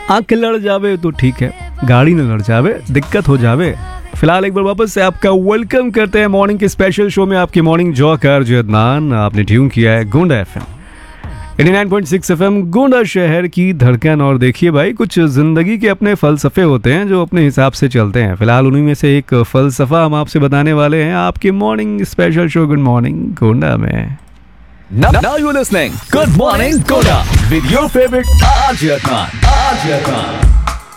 आंख लड़ जावे तो ठीक है, गाड़ी न लड़ जावे, दिक्कत हो जावे। फिलहाल एक बार वापस से आपका वेलकम करते हैं मॉर्निंग के स्पेशल शो में, आपकी मॉर्निंग जॉकर अदनान। आपने ट्यून किया है गोंडा एफएम 89.6 एफएम, गोंडा शहर की धड़कन। और देखिए भाई, कुछ जिंदगी के अपने फलसफे होते हैं जो अपने हिसाब से चलते हैं। फिलहाल उन्हीं में से एक फलसफा हम आपसे बताने वाले हैं आपके morning special show good morning Gonda में। Now you're listening Good Morning Goda with your favorite RJ Adnan.